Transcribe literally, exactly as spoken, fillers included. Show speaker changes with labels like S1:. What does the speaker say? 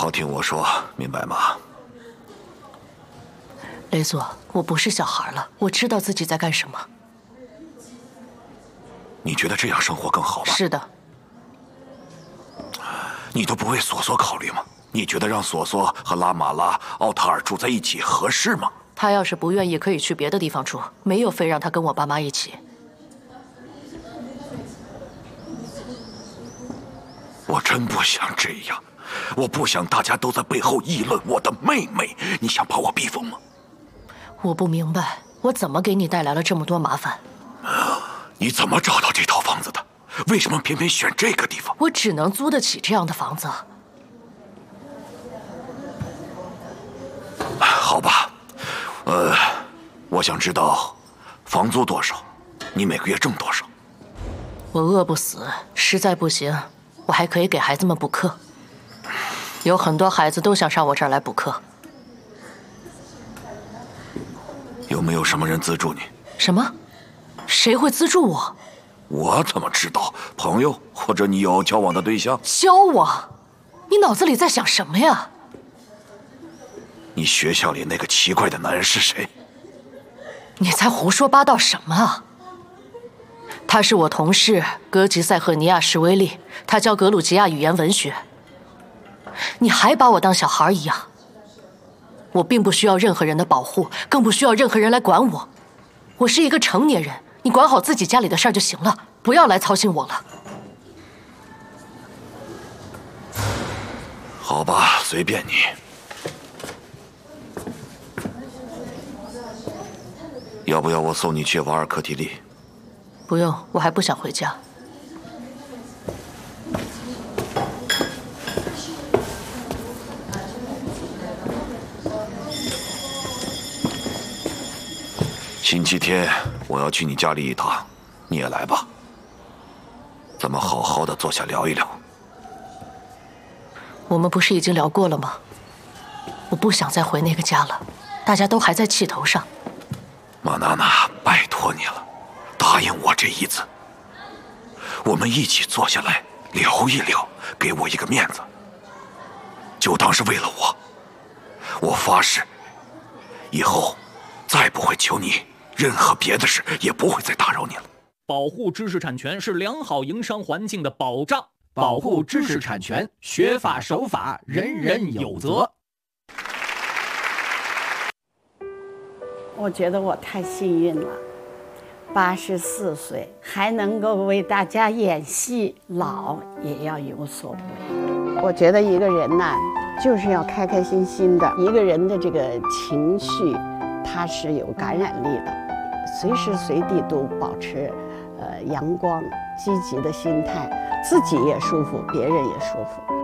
S1: 好听我说，明白吗？
S2: 雷佐，我不是小孩了，我知道自己在干什么。
S1: 你觉得这样生活更好吗？
S2: 是的。
S1: 你都不为索索考虑吗？你觉得让索索和拉玛拉、奥塔尔住在一起合适吗？
S2: 他要是不愿意，可以去别的地方住，没有非让他跟我爸妈一起。
S1: 我真不想这样，我不想大家都在背后议论我的妹妹。你想把我逼疯吗？
S2: 我不明白，我怎么给你带来了这么多麻烦？
S1: 你怎么找到这套房子的？为什么偏偏选这个地方？
S2: 我只能租得起这样的房子。
S1: 好吧，呃，我想知道房租多少，你每个月挣多少？
S2: 我饿不死，实在不行，我还可以给孩子们补课。有很多孩子都想上我这儿来补课。
S1: 有没有什么人资助你？
S2: 什么？谁会资助我？
S1: 我怎么知道？朋友或者你有交往的对象？
S2: 交往？你脑子里在想什么呀？
S1: 你学校里那个奇怪的男人是谁？
S2: 你在胡说八道什么啊？他是我同事格吉塞赫尼亚什维利，他教格鲁吉亚语言文学。你还把我当小孩一样。我并不需要任何人的保护，更不需要任何人来管我。我是一个成年人，你管好自己家里的事儿就行了，不要来操心我了。
S1: 好吧，随便你。要不要我送你去瓦尔科提利？
S2: 不用，我还不想回家。
S1: 星期天我要去你家里一趟，你也来吧。咱们好好的坐下聊一聊。
S2: 我们不是已经聊过了吗？我不想再回那个家了，大家都还在气头上。
S1: 玛娜娜，拜托你了，答应我这一次。我们一起坐下来聊一聊，给我一个面子，就当是为了我。我发誓，以后再不会求你任何别的事，也不会再打扰你了。
S3: 保护知识产权是良好营商环境的保障，保护知识产权，学法守法，人人有责。
S4: 我觉得我太幸运了，八十四岁还能够为大家演戏，老也要有所为。我觉得一个人呢，就是要开开心心的，一个人的这个情绪，它是有感染力的，随时随地都保持呃阳光、积极的心态，自己也舒服，别人也舒服。